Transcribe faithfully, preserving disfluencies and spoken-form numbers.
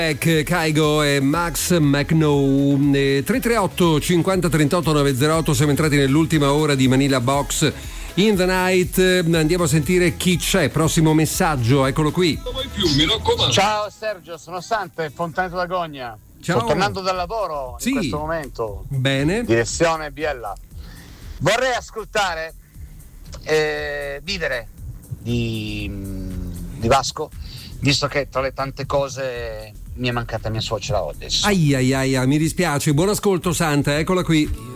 Kygo e Max McNo. eh, tre tre otto cinquanta trentotto novecentotto. Siamo entrati nell'ultima ora di Manila Box in the Night. Andiamo a sentire chi c'è. Prossimo messaggio, eccolo qui. Ciao Sergio, sono Sante, Fontaneto d'Agogna. Ciao. Sto tornando dal lavoro Sì. in questo momento. Bene. Direzione Biella. Vorrei ascoltare eh, Vivere di, di Vasco, visto che tra le tante cose mi è mancata mia suocera Odess. Ai ai ai, ai, mi dispiace. Buon ascolto Santa, eccola qui.